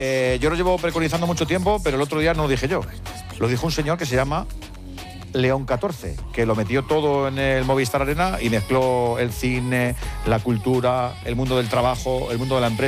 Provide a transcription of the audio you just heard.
Yo lo llevo preconizando mucho tiempo, pero el otro día no lo dije yo. Lo dijo un señor que se llama León 14, que lo metió todo en el Movistar Arena y mezcló el cine, la cultura, el mundo del trabajo, el mundo de la empresa.